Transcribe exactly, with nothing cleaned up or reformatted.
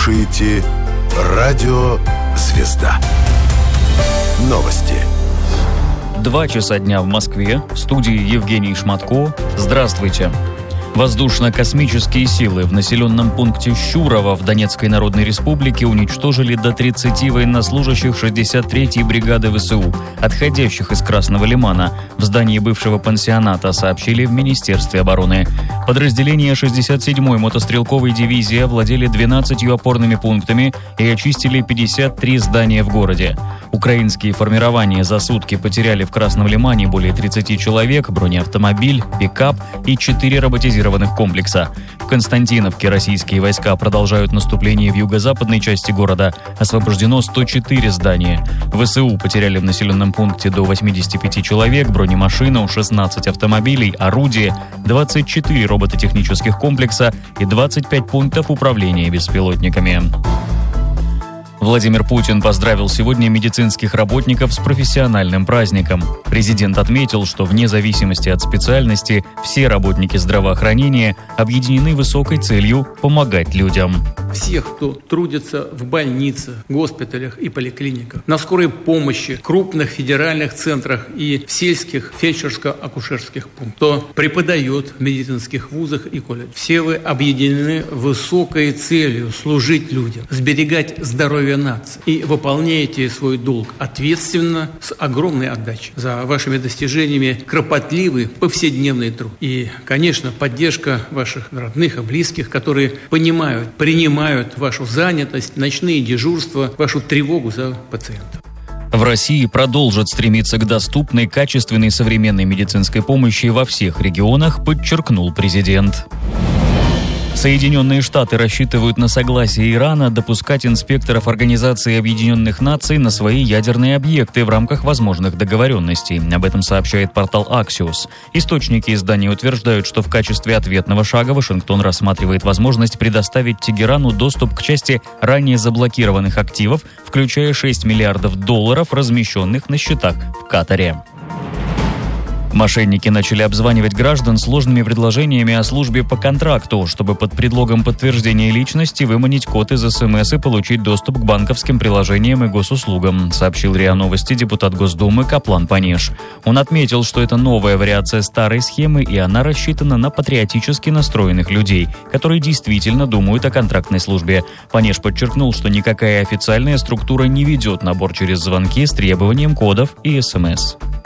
слушаете Радио «Звезда». Новости. Два часа дня в Москве. В студии Евгений Шматко. Здравствуйте. Воздушно-космические силы в населенном пункте Щурово в Донецкой Народной Республике уничтожили до тридцати военнослужащих шестьдесят третьей бригады ВСУ, отходящих из Красного Лимана. В здании бывшего пансионата сообщили в Министерстве обороны. Подразделения шестьдесят седьмой мотострелковой дивизии овладели двенадцатью опорными пунктами и очистили пятьдесят три здания в городе. Украинские формирования за сутки потеряли в Красном Лимане более тридцати человек, бронеавтомобиль, пикап и четыре роботизированных комплекса. В Константиновке российские войска продолжают наступление в юго-западной части города. Освобождено сто четыре здания. ВСУ потеряли в населенном пункте до восьмидесяти пяти человек, бронемашину, шестнадцать автомобилей, орудия, двадцать четыре робототехнических комплекса и двадцать пять пунктов управления беспилотниками. Владимир Путин поздравил сегодня медицинских работников с профессиональным праздником. Президент отметил, что вне зависимости от специальности все работники здравоохранения объединены высокой целью помогать людям. Всех, кто трудится в больницах, госпиталях и поликлиниках, на скорой помощи, крупных федеральных центрах и в сельских фельдшерско-акушерских пунктах, кто преподает в медицинских вузах и колледжах. Все вы объединены высокой целью служить людям, сберегать здоровье нации и выполняете свой долг ответственно, с огромной отдачей. За вашими достижениями кропотливый повседневный труд. И, конечно, поддержка ваших родных и близких, которые понимают, принимают вашу занятость, ночные дежурства, вашу тревогу за пациентов. В России продолжат стремиться к доступной, качественной современной медицинской помощи во всех регионах, подчеркнул президент. Соединенные Штаты рассчитывают на согласие Ирана допускать инспекторов Организации Объединенных Наций на свои ядерные объекты в рамках возможных договоренностей. Об этом сообщает портал Axios. Источники издания утверждают, что в качестве ответного шага Вашингтон рассматривает возможность предоставить Тегерану доступ к части ранее заблокированных активов, включая шесть миллиардов долларов, размещенных на счетах в Катаре. Мошенники начали обзванивать граждан сложными предложениями о службе по контракту, чтобы под предлогом подтверждения личности выманить код из СМС и получить доступ к банковским приложениям и госуслугам, сообщил РИА Новости депутат Госдумы Каплан Панеш. Он отметил, что это новая вариация старой схемы, и она рассчитана на патриотически настроенных людей, которые действительно думают о контрактной службе. Панеш подчеркнул, что никакая официальная структура не ведет набор через звонки с требованием кодов и СМС.